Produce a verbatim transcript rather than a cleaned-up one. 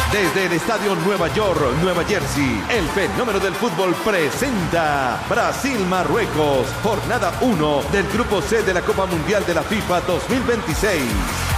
Desde el Estadio Nueva York, Nueva Jersey, el fenómeno del fútbol presenta Brasil-Marruecos, jornada uno del Grupo C de la Copa Mundial de la FIFA dos mil veintiséis.